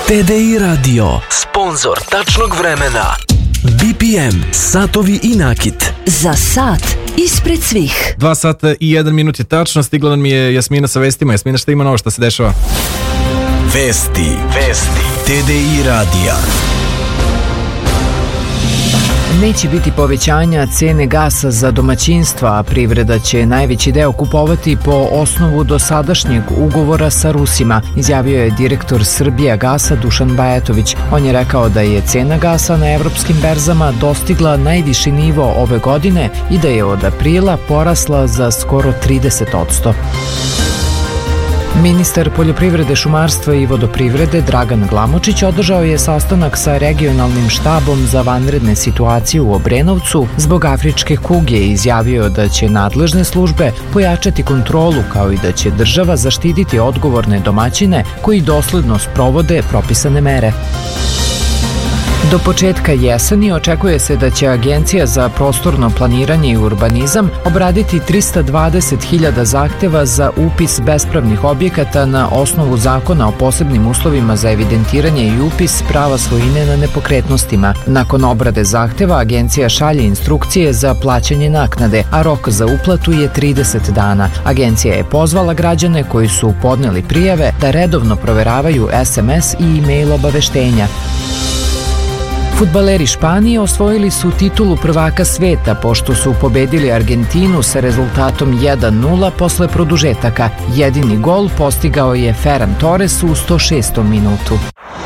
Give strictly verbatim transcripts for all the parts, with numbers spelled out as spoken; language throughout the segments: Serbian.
T D I Radio, sponzor tačnog vremena. B P M, satovi i nakit. Za sat ispred svih. Dva sata i jedan minut je tačno. Stigla nam je Jasmina sa vestima. Jasmina, šta ima novo, šta se dešava? Vesti, vesti. T D I radija. Neće biti povećanja cene gasa za domaćinstva, a privreda će najveći deo kupovati po osnovu dosadašnjeg ugovora sa Rusima, izjavio je direktor Srbijagasa Dušan Bajatović. On je rekao da je cena gasa na evropskim berzama dostigla najviši nivo ove godine i da je od aprila porasla za skoro trideset posto. Ministar poljoprivrede, šumarstva i vodoprivrede Dragan Glamočić održao je sastanak sa regionalnim štabom za vanredne situacije u Obrenovcu zbog afričke kuge i izjavio da će nadležne službe pojačati kontrolu, kao i da će država zaštititi odgovorne domaćine koji dosledno sprovode propisane mere. Do početka jeseni očekuje se da će Agencija za prostorno planiranje i urbanizam obraditi trista dvadeset hiljada zahteva za upis bespravnih objekata na osnovu Zakona o posebnim uslovima za evidentiranje i upis prava svojine na nepokretnostima. Nakon obrade zahteva Agencija šalje instrukcije za plaćanje naknade, a rok za uplatu je trideset dana. Agencija je pozvala građane koji su podneli prijave da redovno proveravaju S M S i e-mail obaveštenja. Fudbaleri Španije osvojili su titulu prvaka sveta pošto su pobedili Argentinu sa rezultatom jedan nula posle produžetaka. Jedini gol postigao je Ferran Torres u sto šestom minutu.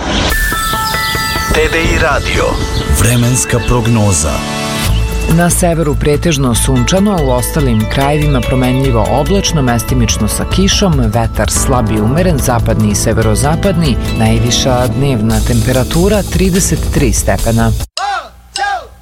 T D I radio. Vremenska prognoza. Na severu pretežno sunčano, a u ostalim krajevima promenljivo oblačno, mestimično sa kišom, vetar slab i umeren, zapadni i severozapadni, najviša dnevna temperatura trideset tri stepena.